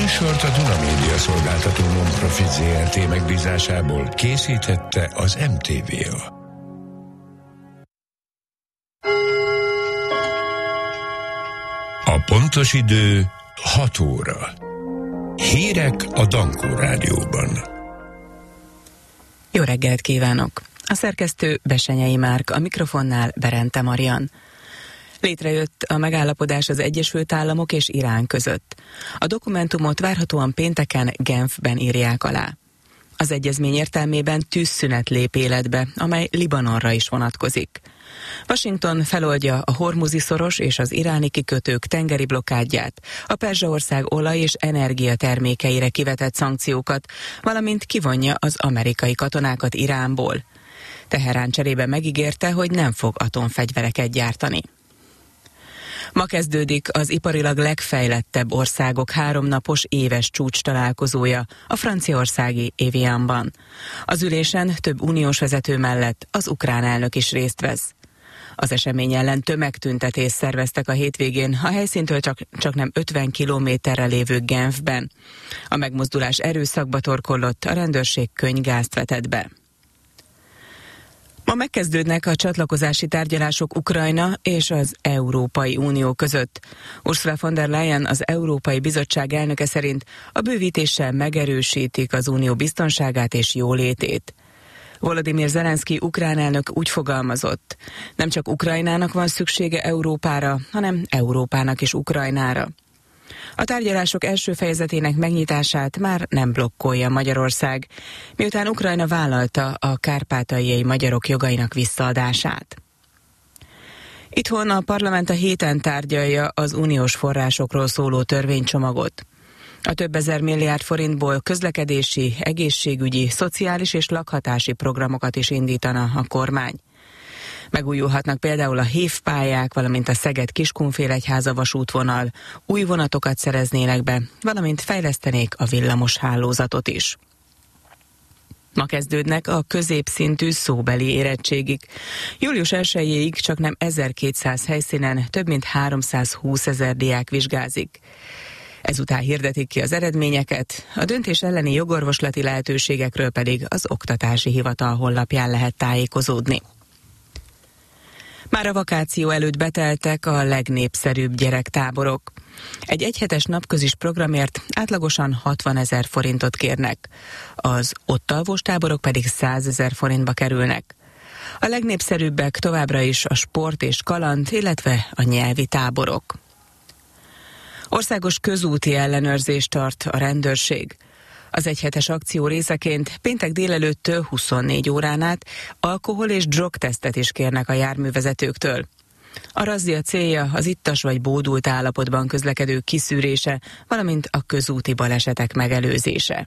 műsort a Duna Média szolgáltató non-profit Zrt. Megbízásából készítette az MTVA. A pontos idő 6 óra. Hírek a Dankó Rádióban. Jó reggelt kívánok! A szerkesztő Besenyei Márk, a mikrofonnál Berente Marian. Létrejött a megállapodás az Egyesült Államok és Irán között. A dokumentumot várhatóan pénteken Genfben írják alá. Az egyezmény értelmében tűzszünet lép életbe, amely Libanonra is vonatkozik. Washington feloldja a Hormuzi-szoros és az iráni kikötők tengeri blokkádját, a Perzsaország olaj- és energiatermékeire kivetett szankciókat, valamint kivonja az amerikai katonákat Iránból. Teherán cserébe megígérte, hogy nem fog atomfegyvereket gyártani. Ma kezdődik az iparilag legfejlettebb országok 3 napos éves csúcs találkozója a franciaországi Évianban. Az ülésen több uniós vezető mellett az ukrán elnök is részt vesz. Az esemény ellen tömegtüntetést szerveztek a hétvégén a helyszíntől csak nem 50 kilométerre lévő Genfben. A megmozdulás erőszakba torkollott, a rendőrség könnygázt vetett be. Ma megkezdődnek a csatlakozási tárgyalások Ukrajna és az Európai Unió között. Ursula von der Leyen, az Európai Bizottság elnöke szerint a bővítéssel megerősítik az unió biztonságát és jólétét. Volodymyr Zelenszky ukrán elnök úgy fogalmazott: nem csak Ukrajnának van szüksége Európára, hanem Európának is Ukrajnára. A tárgyalások első fejezetének megnyitását már nem blokkolja Magyarország, miután Ukrajna vállalta a kárpátaljai magyarok jogainak visszaadását. Itthon a parlament a héten tárgyalja az uniós forrásokról szóló törvénycsomagot. A több ezer milliárd forintból közlekedési, egészségügyi, szociális és lakhatási programokat is indítana a kormány. Megújulhatnak például a hévpályák, valamint a Szeged-Kiskunfélegyháza vasútvonal, új vonatokat szereznének be, valamint fejlesztenék a villamos hálózatot is. Ma kezdődnek a középszintű szóbeli érettségik. Július 1-ig csak nem 1200 helyszínen több mint 320 000 diák vizsgázik. Ezután hirdetik ki az eredményeket, a döntés elleni jogorvoslati lehetőségekről pedig az Oktatási Hivatal honlapján lehet tájékozódni. Már a vakáció előtt beteltek a legnépszerűbb gyerektáborok. Egy egyhetes napközis programért átlagosan 60 000 forintot kérnek, az ott alvós táborok pedig 100 000 forintba kerülnek. A legnépszerűbbek továbbra is a sport és kaland, illetve a nyelvi táborok. Országos közúti ellenőrzést tart a rendőrség. Az egyhetes akció részeként péntek délelőttől 24 órán át alkohol- és drogtesztet is kérnek a járművezetőktől. A razzia célja az ittas vagy bódult állapotban közlekedők kiszűrése, valamint a közúti balesetek megelőzése.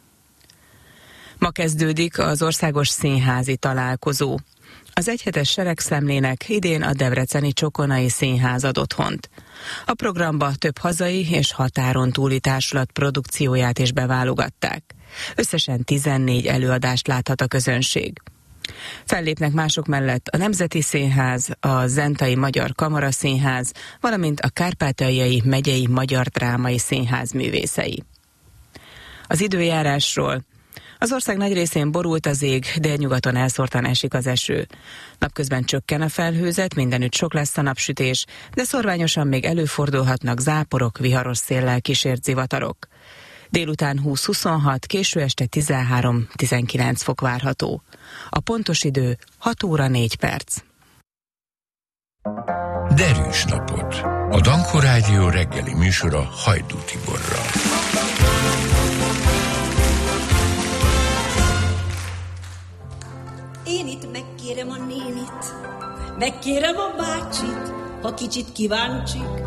Ma kezdődik az országos színházi találkozó. Az egyhetes seregszemlének idén a debreceni Csokonai Színház ad otthont. A programba több hazai és határon túli társulat produkcióját is beválogatták. Összesen 14 előadást láthat a közönség. Fellépnek mások mellett a Nemzeti Színház, a Zentai Magyar Kamaraszínház, valamint a Kárpátaljai Megyei Magyar Drámai Színház művészei. Az időjárásról: az ország nagy részén borult az ég, délnyugaton elszórtan esik az eső. Napközben csökken a felhőzet, mindenütt sok lesz a napsütés, de szorványosan még előfordulhatnak záporok, viharos széllel kísért zivatarok. Délután 20-26, késő este 13-19 fok várható. A pontos idő 6 óra 4 perc. Derűs napot. A Dankó Rádió reggeli műsora Hajdú Tiborral. Én itt megkérem a nénit, megkérem a bácsit, ha kicsit kíváncsi.